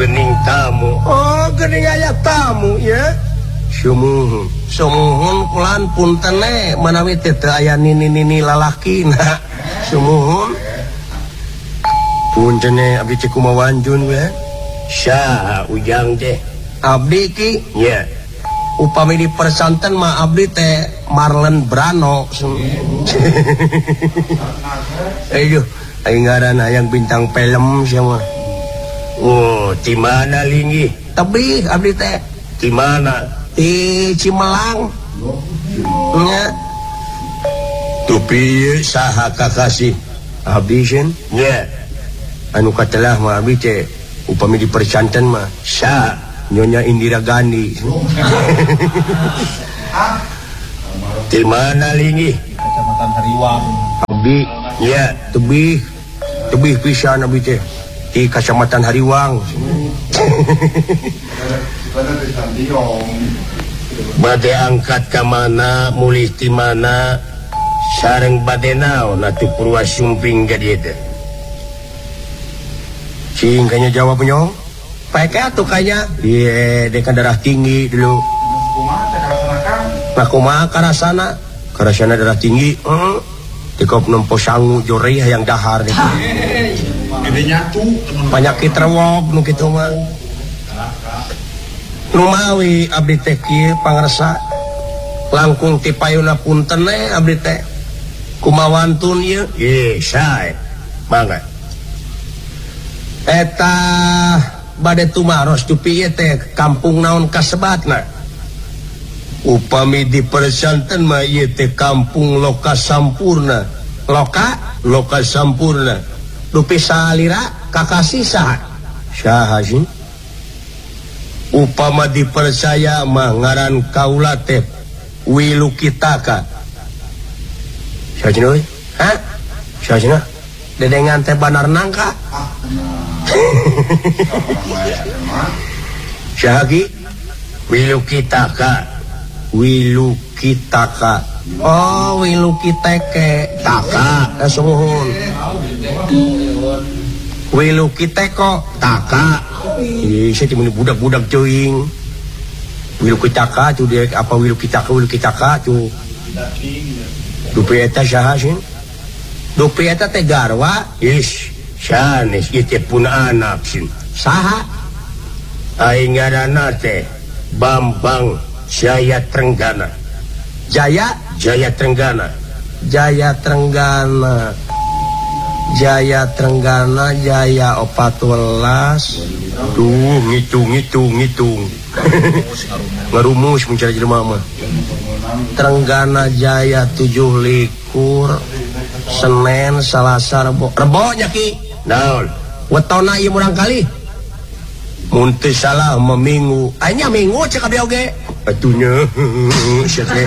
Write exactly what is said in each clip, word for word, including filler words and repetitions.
gening tamu. Oh gening aya tamu ya. Sumuhun Sumuhun kulan punten we manawi teh teu aya nini-nini lalakina. Sumuhun. Punten abdi teh kumaha wanjun we. Saha ujang teh? Abdi ki nya. Upami di persanten mah abdi teh Marlon Brando. Aduh, aing ngaranna yang bintang film sama. Oh, di mana linggih? Tebih abdi teh. Di mana? Di Cimelang. Nya. Tupi saha kakasih Abdi sen. nya. Anu katelah mah abdi teh upami di persanten mah Sa Nyonya Indira Gandhi. di mana linggih? Kecamatan Hariwang. Abdi Ya, tebih tebih pisan abdi teh di Kecamatan Hariwang. bade angkat ka mana, mulih ti mana, sareng bade naon atuh Purwasumping ka dieu teh. Cing kayaknya jawab nyong. Pake atuh kayaknya. Iya, dia kan darah tinggi dulu. Nah kumaha karasana? Karasana darah tinggi. Heeh. Dikop nempo sangu joreh yang dahar deh. Gede nyatu teman. Penyakit rewok nu kitu mah. Nu mawi abdi teh kieu pangarsa. Langkung ti payuna punten we abdi teh. Kumawantun ieu. Ye, sae. Mangga. Eta bade tumaros tupi ieu teh kampung naon kasebatna. Upami di persanten mah ieu teh kampung Loka Sampurna. Loka Loka Sampurna. Dupi salira kakasih saha? Saha sih? Upama dipercaya mah ngaran kaula teh Wilukitaka. Saha cenah? Hah? Saha cenah? Dedengan teh banar nangka. Saha ki? Wilukitaka. Wilukitaka. Oh, Wilukiteke. Taka. Sumuhun. Wilukiteko. Taka. Ih, saya cuma budak-budak cuing. Wilukitaka tuh dia apa Wilukitaka Wilukitaka tuh. Dupi eta saha sih? Dupi eta teh garwa. Is, sanes ieu teh pun anak sin. Saha? Aing ngaranna teh Bambang Jaya Trenggana. Jaya Jaya Trenggana. Jaya Trenggana. Jaya Trenggana Jaya opat welas. Duh, ngitung ngitung ngitung. Ngarumus mencari jelema mah. Trenggana Jaya tujuh likur. Senin Salasa Rebo. Rebo nya ki. Naon? Wetona ieu murang kali. Mun teu salah mah minggu. Anya minggu cek abi oge. Atunya. Sia teh.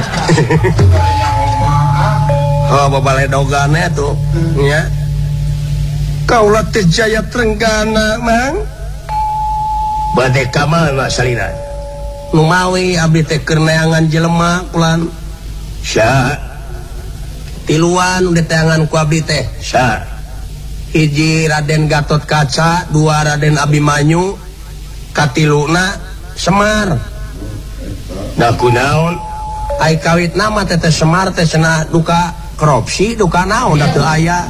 Oh, babaledogannya tuh. Ya. Kaula teh Jaya Trenggana, Mang. Bade ka mana salina? Nu mawi abdi teh keur neangan jelema kulan. Sa Tiluan udah teangan ku abdi teh. sa Hiji Raden Gatot Kaca, dua Raden Abimanyu, katiluna Semar. nah kunaon? Ai kawit nama teh teh Semar teh cenah duka korupsi, duka naon da teu aya.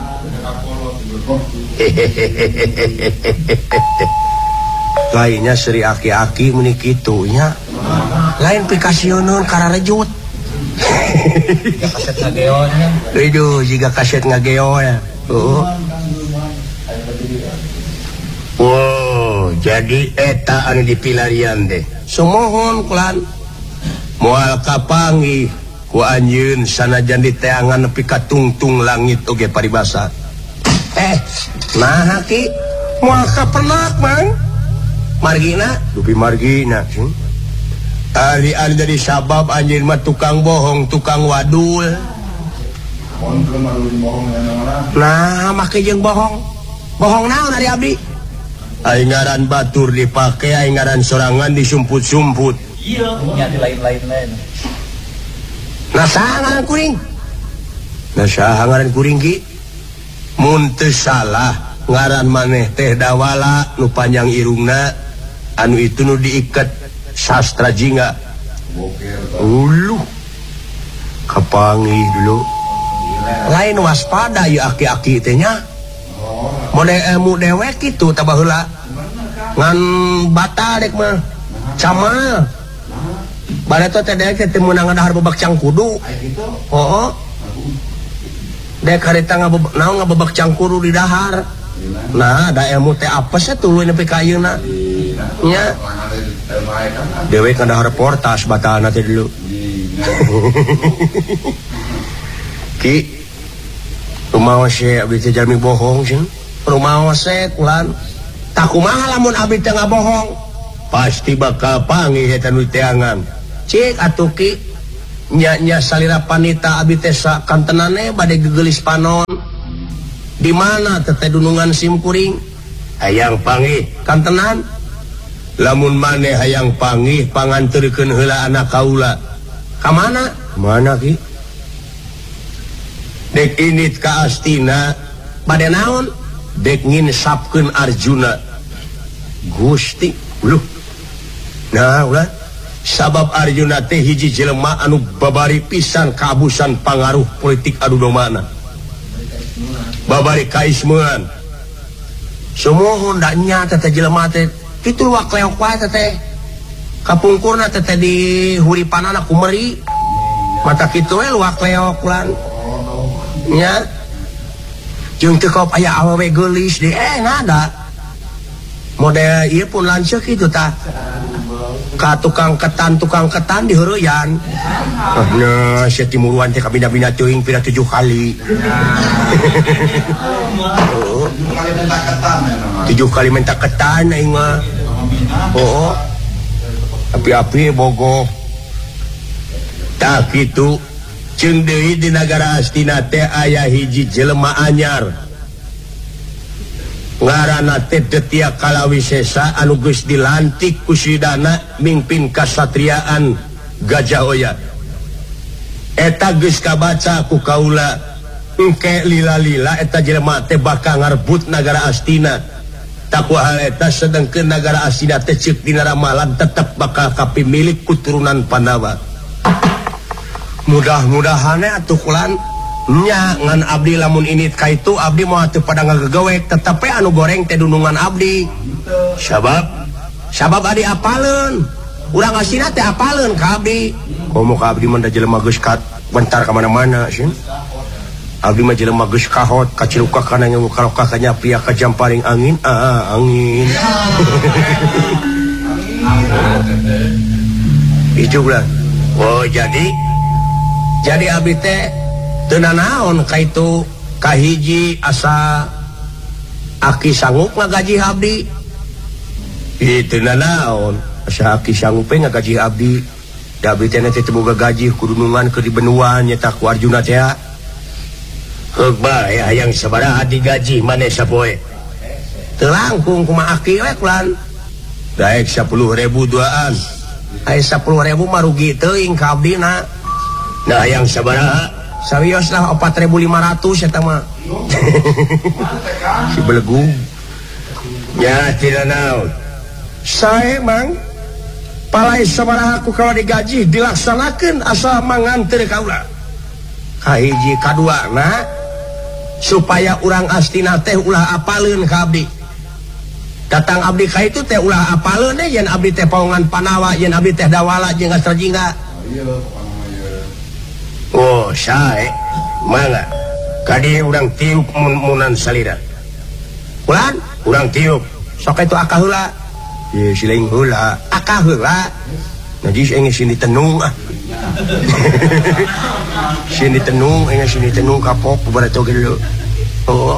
Lainnya Sri aki-aki meni kitu nya. Lain pikasioneun kararejut. Kaset ngageonnya. Aduh, jika kaset ngageo ya. Heeh. Oh, jadi eta anu dipilarian deh. Sumohon kulan. Moal kapanggih ku anjeun sanajan diteangan nepi ka tungtung langit oge paribasa. Eh, nah ki moal kapernak, Mang. Margina, Dupi margina. Ari-ari dari sabab anjeun mah tukang bohong, tukang wadul. nah make jeung bohong. Bohong naon ari abdi? Aing ngaran batur dipake, aing ngaran sorangan disumput-sumput. Iya, nya di lain-lain lain. Nah saha ngaran kuring? Nah saha ngaran kuring ki? Mun teu salah ngaran maneh teh Dawala nu panjang irungna anu itu nu diikat sastra jingga ulu kapangi dulu lain waspada ya aki-aki tehnya model ilmu dewek itu tabaheula ngan batal dek mah camal bade teh teh dek teh meunang ngahar bebak cangkudu oh dek harita ngabebak naon ngabebak cangkudu di dahar nah da ilmu teh apes teh tuluy nepi ka ayeuna nya dewek ngahar portas batalna teh dulu ki rumah se abdi teh jalmi bohong sih rumah se kulan tak kumaha lamun abdi teh ngabohong pasti bakal panggih eta nu teangan cik atuh ki nya-nya salira panita abdi teh sakantenane bade gegelis panon di mana teteh dunungan simkuring hayang panggih kantenan lamun maneh hayang panggih panganterkeun heula anak kaula ka mana mana ki dek init ka Astina bade naon dek nginsapkeun Arjuna Gusti uluh nah ulah sabab Arjuna teh hiji jelema anu babari pisan kaabusan pangaruh politik adu domana babari kaismuan semohon da nya teh jelema teh kitu wakleok wae teh kapungkurna teh di huripanana kumeri mata kitu we wakleok lan nya jeung teu kop aya awewe geulis di eh ngada model ieu pun lanceuk kitu tah ka tukang ketan tukang ketan di heureyan nah sia timuruan teh kabina-bina teuing pira tujuh kali tujuh kali minta ketan aing mah oh api-api bogoh tak kitu ceung deui di nagara Astina teh aya hiji jelema anyar ngaranna teh Detya Kalawisesa anu geus dilantik ku sidana mingpin kasatriaan Gajahoya eta geus kabaca ku kaula engke lila-lila eta jelema teh bakal ngarebut nagara Astina tak hal eta sedengkeun nagara Astina teh ceuk dina ramalan tetep bakal kapimilik ku turunan Pandawa mudah-mudahan atuh kulan nya ngan abdi lamun init ka itu abdi moal teu pada ngagegewek tetapi anu goreng teh dunungan abdi sabab sabab adi apaleun urang Astina teh apaleun ka abdi komo ka abdi mah da jelema geus kat bentar ka mana-mana sieun abdi mah jelema geus kahot kaciluka kana nyangu kaloka ka nyapi ka jamparing angin ah angin itu bulan oh jadi jadi abdi teh teu nanaon ka itu kahiji asa aki sanggup ngagaji abdi itu nanaon asa aki sanggup ngagaji abdi da abdi teh teh boga gaji ku dunungan keur di benua nyata ku Arjuna teh heug bae hayang sabaraha digaji maneh sapoe teu langkung kumaha aki we kulan daek sepuluh ribu duaan aya sepuluh ribu mah rugi teuing ka abdina nah yang sabaraha sawios lah empat ribu lima ratus eta mah si belegu ya tidak naon sae mang palai sabaraha ku kalau digaji dilaksanakeun asal manganteur kaula kahiji kadua na supaya urang Astina teh ulah apaleun ka abdi datang abdi ka itu teh ulah apaleun deh yen abdi teh paungan Panawa yen abdi teh dawala jeung Astarjingga oh sae mangga kadi urang tiup munan salira ulan urang tiup sok itu akah heula ye siling heula akah heula najis engge sini tenung ah sini tenung engge sini tenung kapok barato gelo oh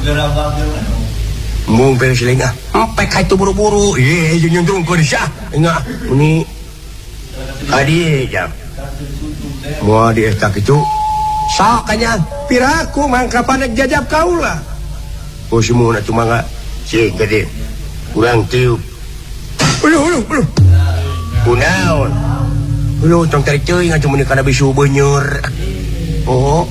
mung pe siling ah empe ka itu buru-buru ye nyundung ko disah enggak ini kadi jam moal di eta kitu sok kanya piraku mangka panek jajab kaula oh semua cuma enggak cik gede urang tiup uluh uluh uluh kunaon uluh tong tarik ceuing cuma ni kana bisu beuneur oh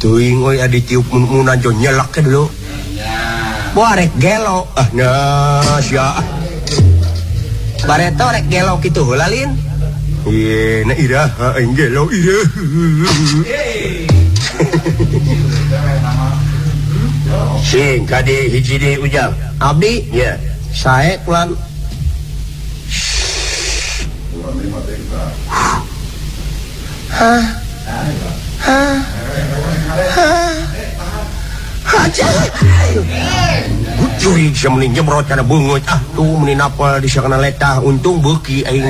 teuing euy adi tiup mun-munan jo nyelak ke dulu. Borek gelo. Ah nah sia. Bareto rek gelo kitu heula Lin. Ieu na iraha aing gelo ieu. Sing kade hiji deui ujang. Abdi Ya. sae kulan. Hah. Hah. Hah. Aja. Curi semening jemrot kana beungeut ah Tuh meni napal di sakana letah untung beuki aing.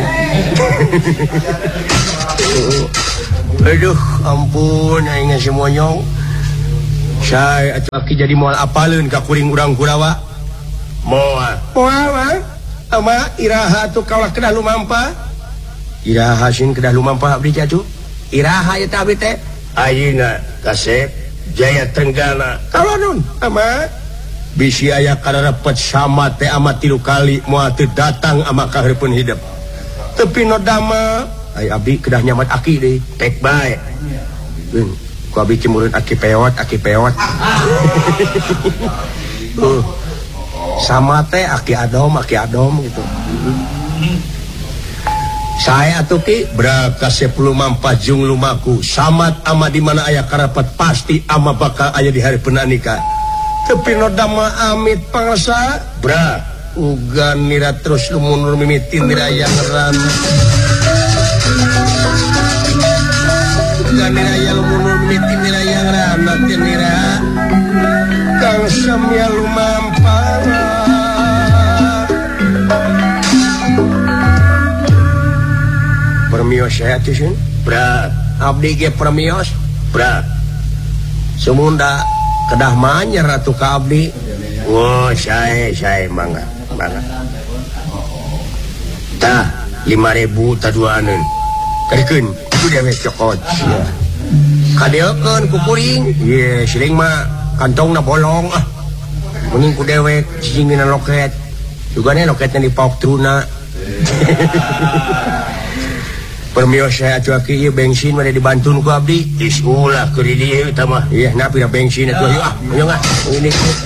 Aduh ampun aing geus monyong. Sae atuh jadi moal apaleun ka kuring urang Kurawa. moal. Moal mah ama iraha atuh kaulah kedah lumampa. Iraha sin kedah lumampa abdi jatuh. Iraha eta abdi teh. Ayeuna Kasep Jaya Tenggala. Kaulah nun ama bisi aya kararepet sama teh ama tilu kali moal teu datang ama ka hareupeun hidup. Tepi no dama ai abdi kedah nyamat aki deui. Tek bae. Beun, ku abdi cimureun aki peot, aki peot. uh, sama teh aki adom, aki adom gitu. Saya atuh ki beraka sepuluh mampa jung lumaku samat ama di mana aya karapet pasti ama bakal aya di hari nikah. Tapi no dama amit pangsa Bra. ugan nira terus lumunur mimitin nira yang ran. Ugan nira yang lumunur mimitin nira yang ran nanti nira kang samya lumampang. Permios saya tuh Bra. abdi ge permios Bra. semunda kedah manyer atuh ka abdi. Oh, sae sae mangga. Mangga. Tah lima ribu taduaneun. Kadikeun ku dewe cokot sia. Kadeukeun ku kuring. Ye siling mah kantongna bolong ah. Mending ku dewe cicingina loket. Jugana loketna dipaok truna. Permios saya atuh aki ieu bensin made dibantun ku abdi. Is ulah keur di dieu tah mah. Iya, na pira bensin atuh ieu ah. Ayo ngah. Ini